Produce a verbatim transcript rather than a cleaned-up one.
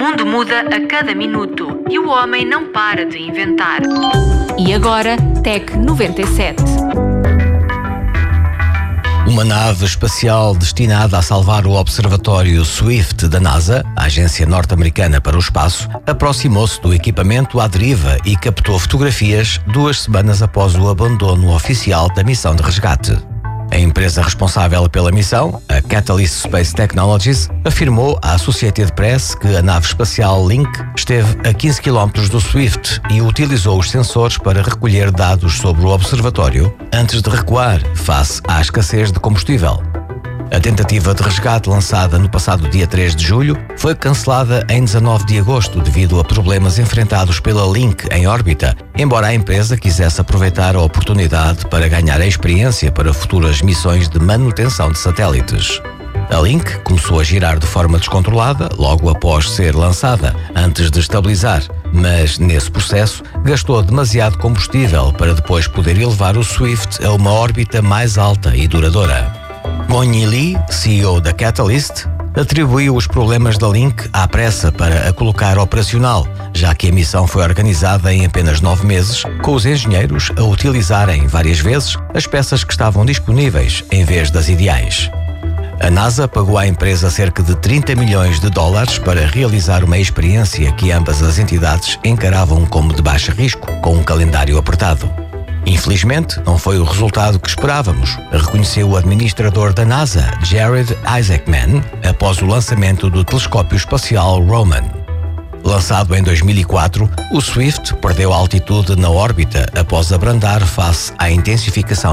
mundo muda a cada minuto e o homem não para de inventar. E agora, Tec noventa e sete. Uma nave espacial destinada a salvar o observatório Swift da NASA, a agência norte-americana para o espaço, aproximou-se do equipamento à deriva e captou fotografias duas semanas após o abandono oficial da missão de resgate. A empresa responsável pela missão, a Catalyst Space Technologies, afirmou à Associated Press que a nave espacial Link esteve a quinze quilómetros do Swift e utilizou os sensores para recolher dados sobre o observatório antes de recuar face à escassez de combustível. A tentativa de resgate lançada no passado dia três de julho foi cancelada em dezanove de agosto devido a problemas enfrentados pela Link em órbita, embora a empresa quisesse aproveitar a oportunidade para ganhar a experiência para futuras missões de manutenção de satélites. A Link começou a girar de forma descontrolada logo após ser lançada, antes de estabilizar, mas nesse processo gastou demasiado combustível para depois poder elevar o Swift a uma órbita mais alta e duradoura. Monique Lee, C E O da Catalyst, atribuiu os problemas da Link à pressa para a colocar operacional, já que a missão foi organizada em apenas nove meses, com os engenheiros a utilizarem várias vezes as peças que estavam disponíveis em vez das ideais. A NASA pagou à empresa cerca de trinta milhões de dólares para realizar uma experiência que ambas as entidades encaravam como de baixo risco, com um calendário apertado. Infelizmente, não foi o resultado que esperávamos, reconheceu o administrador da NASA, Jared Isaacman, após o lançamento do telescópio espacial Roman. Lançado em dois mil e quatro, o Swift perdeu altitude na órbita após abrandar face à intensificação